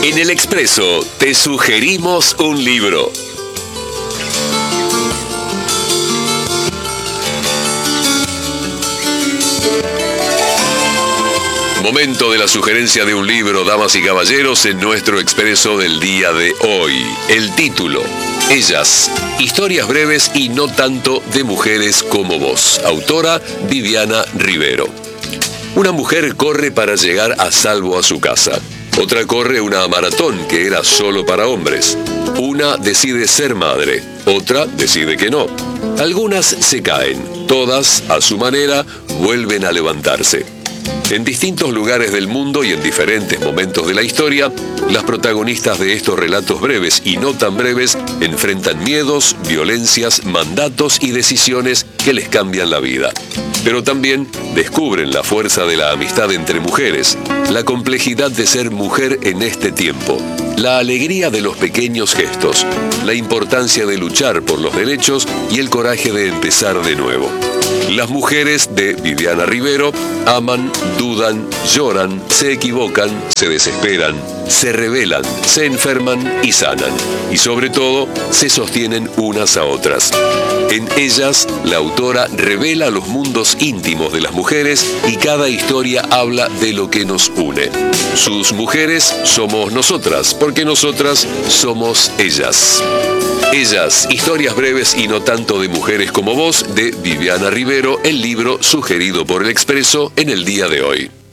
En El Expreso te sugerimos un libro. Momento de la sugerencia de un libro, damas y caballeros, en nuestro Expreso del día de hoy. El título: Ellas, historias breves y no tanto de mujeres como vos. Autora: Viviana Rivero. Una mujer corre para llegar a salvo a su casa. Otra corre una maratón que era solo para hombres. Una decide ser madre, otra decide que no. Algunas se caen, todas, a su manera, vuelven a levantarse. En distintos lugares del mundo y en diferentes momentos de la historia, las protagonistas de estos relatos breves y no tan breves enfrentan miedos, violencias, mandatos y decisiones que les cambian la vida. Pero también descubren la fuerza de la amistad entre mujeres, la complejidad de ser mujer en este tiempo, la alegría de los pequeños gestos, la importancia de luchar por los derechos y el coraje de empezar de nuevo. Las mujeres de Viviana Rivero aman, dudan, lloran, se equivocan, se desesperan, se rebelan, se enferman y sanan. Y sobre todo, se sostienen unas a otras. En Ellas, la autora revela los mundos íntimos de las mujeres y cada historia habla de lo que nos une. Sus mujeres somos nosotras, porque nosotras somos ellas. Ellas, historias breves y no tanto de mujeres como vos, de Viviana Rivero, el libro sugerido por El Expreso en el día de hoy.